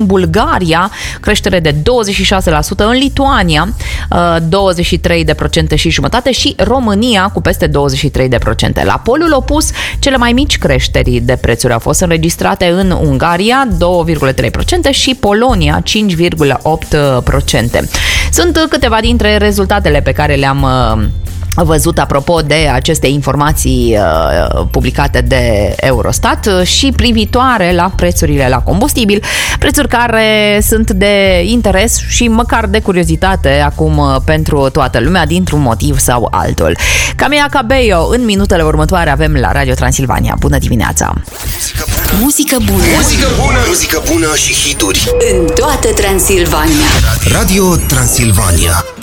Bulgaria creștere de 26%, în Lituania 23% și jumătate și România cu peste 23%. La polul opus, cele mai mici creșteri de prețuri au fost înregistrate în Ungaria 2,3% și Polonia 5,8%. Sunt câteva dintre rezultatele pe care le-am văzut apropo de aceste informații publicate de Eurostat și privitoare la prețurile la combustibil, prețuri care sunt de interes și măcar de curiozitate acum pentru toată lumea, dintr-un motiv sau altul. Camila Cabello, în minutele următoare avem la Radio Transilvania. Bună dimineața! Muzică bună! Muzică bună! Muzică bună și hituri în toată Transilvania. Radio Transilvania.